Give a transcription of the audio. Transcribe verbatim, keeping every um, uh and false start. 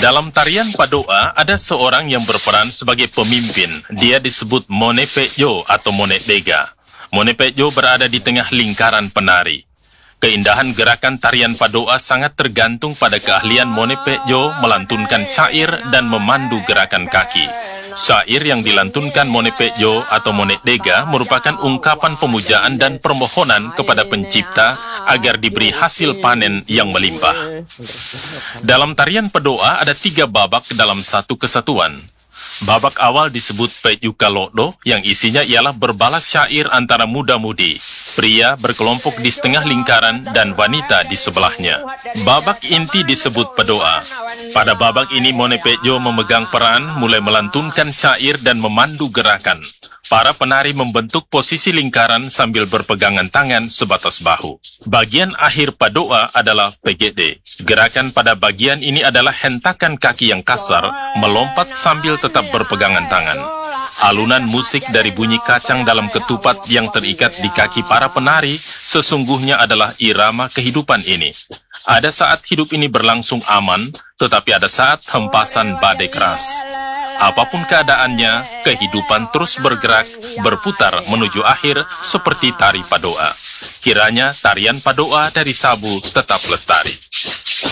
Dalam tarian Padoa, ada seorang yang berperan sebagai pemimpin. Dia disebut Mone Pekjo atau Mone Dega. Mone Pekjo berada di tengah lingkaran penari. Keindahan gerakan tarian Padoa sangat tergantung pada keahlian Mone Pekjo melantunkan syair dan memandu gerakan kaki. Syair yang dilantunkan Mone Pekjo atau Mone Dega merupakan ungkapan pemujaan dan permohonan kepada pencipta agar diberi hasil panen yang melimpah. Dalam tarian Padoa ada tiga babak dalam satu kesatuan. Babak awal disebut Pekjuka Lodo yang isinya ialah berbalas syair antara muda-mudi. Pria berkelompok di setengah lingkaran dan wanita di sebelahnya. Babak inti disebut Padoa. Pada babak ini Mone Pekjo memegang peran mulai melantunkan syair dan memandu gerakan. Para penari membentuk posisi lingkaran sambil berpegangan tangan sebatas bahu. Bagian akhir Padoa adalah P G D. Gerakan pada bagian ini adalah hentakan kaki yang kasar, melompat sambil tetap berpegangan tangan. Alunan musik dari bunyi kacang dalam ketupat yang terikat di kaki para penari sesungguhnya adalah irama kehidupan ini. Ada saat hidup ini berlangsung aman, tetapi ada saat hempasan badai keras. Apapun keadaannya, kehidupan terus bergerak, berputar menuju akhir seperti tari Padoa. Kiranya tarian Padoa dari Sabu tetap lestari.